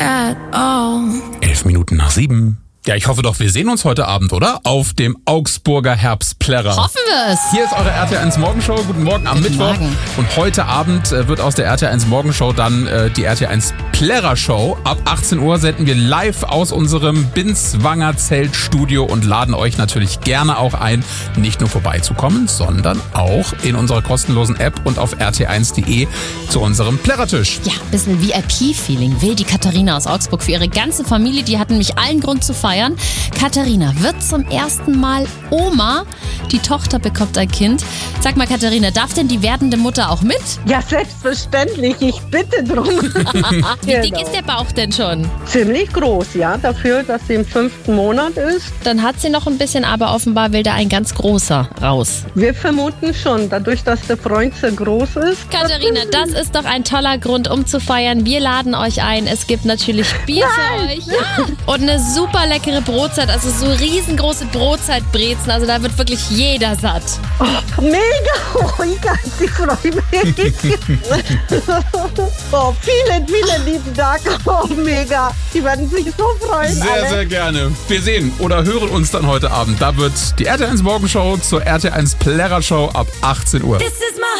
at all. 7:11. Ja, ich hoffe doch, wir sehen uns heute Abend, oder? Auf dem Augsburger Herbstplärrer. Hoffen wir es. Hier ist eure RTL1 Morgenshow. Guten Morgen am Mittwoch. Morgen. Und heute Abend wird aus der RTL1 Morgenshow dann die RTL1 Plärrer Show. Ab 18 Uhr senden wir live aus unserem Binswanger Zeltstudio und laden euch natürlich gerne auch ein, nicht nur vorbeizukommen, sondern auch in unserer kostenlosen App und auf rtl1.de zu unserem Plärrertisch. Ja, ein bisschen VIP-Feeling will die Katharina aus Augsburg für ihre ganze Familie. Die hatten nämlich allen Grund zu feiern. Katharina wird zum ersten Mal Oma. Die Tochter bekommt ein Kind. Sag mal, Katharina, darf denn die werdende Mutter auch mit? Ja, selbstverständlich. Ich bitte drum. Wie dick ist der Bauch denn schon? Ziemlich groß, ja. Dafür, dass sie im 5. Monat ist. Dann hat sie noch ein bisschen, aber offenbar will da ein ganz großer raus. Wir vermuten schon, dadurch, dass der Freund so groß ist. Katharina, das ist doch ein toller Grund, um zu feiern. Wir laden euch ein. Es gibt natürlich Bier für euch. Ja. Und eine super leckere Brotzeit, also so riesengroße Brotzeitbrezen. Also da wird wirklich jeder satt. Oh, mega! Oh, ich freue mich. Oh, vielen, vielen lieben Dank. Oh, mega. Die werden sich so freuen. Sehr, alle. sehr gerne. Wir sehen oder hören uns dann heute Abend. Da wird die RTL1 Morgenshow zur RTL1 Plärrer Show ab 18 Uhr. This is my